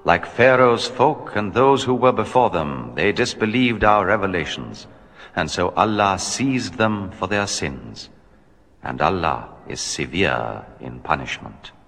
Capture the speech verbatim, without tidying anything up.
Like Pharaoh's folk and those who were before them, they disbelieved our revelations, and so Allah seized them for their sins, and Allah is severe in punishment.